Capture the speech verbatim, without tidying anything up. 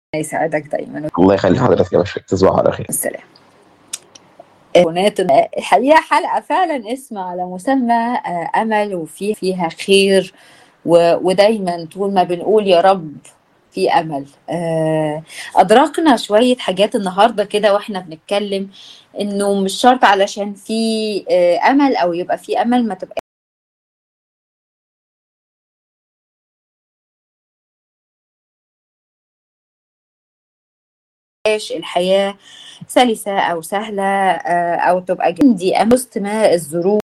يسعدك دايما. الله يخلي حضرتك يا باشا، تصبحوا على خير. السلام. الحقيقة حلقة فعلا اسم على مسمى أمل، وفي فيها خير، ودايما طول ما بنقول يا رب في أمل. أدركنا شوية حاجات النهاردة كده وإحنا بنتكلم، إنه مش شرط علشان في أمل أو يبقى في أمل ما تبقى الحياة سلسة أو سهلة أو تبقى جندي أمست ما الظروف